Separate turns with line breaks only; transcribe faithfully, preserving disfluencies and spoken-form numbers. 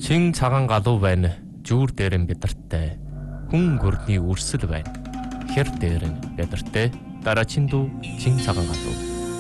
Чин цагаан галуу байна. Жүүр дээр нь бядартай. Хүн гүрний үрсэл байна. Хэр дээр нь бядартай. Дараачин дүү чин цагаан галуу.